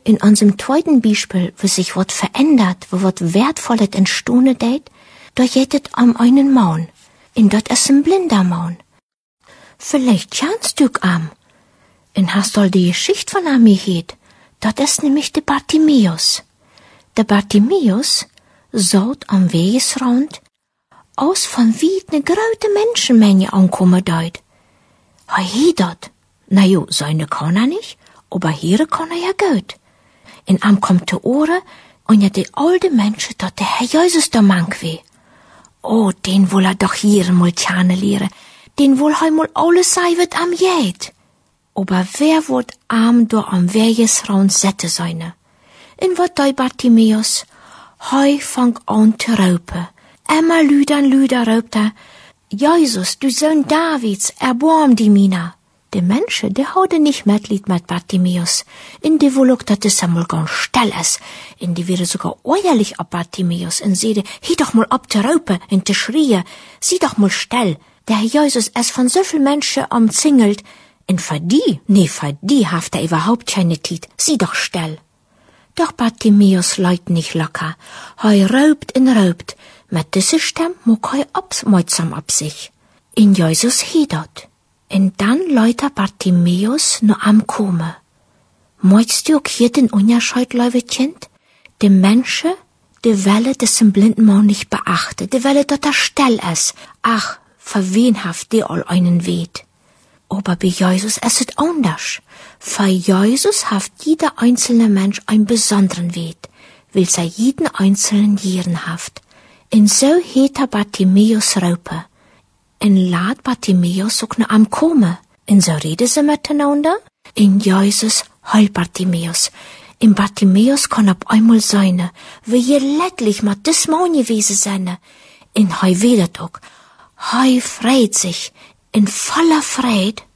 In unserem zweiten Beispiel, wo sich was verändert, wo was Wertvolles entstehen deit, da jetet am einen Mann. Und dort ist ein blinder Mann. Vielleicht kennst du am. Und hast all die Geschichte von ihm gehört. Dat ist nämlich der Bartimäus. Der Bartimäus saut am Wegesrand aus von weit ne grote Menschenmenge ankommen deit. He dat. Na jo, seine kann er nicht, aber hier kann er ja gut. Und am kommt der Ohren und ja die alte Menschen, dat der Herr Jesus da mank weh. Oh, den will er doch hier mal kennenlernen. Den will er mal alles sei, wat am geht. Aber wer wird am do am Wegesrand sette seine? In wat dei Bartimäus? Hei fang an zu raupen. Immer lüder raupt er. Jesus, du Sohn Davids, erbarm die Mina. Die Menschen, die hauden nicht Mitleid mit Bartimäus. In die wohl auch, dat es einmal ganz still ist. In die wäre sogar äuerlich ab Bartimäus und seide, hie doch mal ab zu raupen und zu schreien. Sieh doch mal still. Der Herr Jesus ist von so viel Menschen umzingelt. Und für die haft er überhaupt keine Tid. Sieh doch still. Doch Bartimäus leut nicht locker. Hei raubt und raubt. Mit dieser Stimme muck hei aufmerksam ab sich. In Jesus hiedert. Und dann läuter Bartimäus nur am Komme. Meinst du auch hier den Unterscheid, liebe Kind? Die Menschen, die Welle des blinden Mann nicht beachten. Die Welle, dass er still ist. Ach, für wen haft die all einen weht? Aber bei Jesus ist es anders. Für Jesus haft jeder einzelne Mensch einen besonderen Wert, weil er jeden einzelnen Jieren haft. Und so heet er Bartimäus raupe. Und lad Bartimäus auch noch am Komme. Und so reden sie miteinander. Und Jesus heult Bartimäus. Und Bartimäus kann ab einmal sein, wie je lettlich mit des Mann gewesen sein. Und hei wedet auch. Hei freit sich. In voller Freude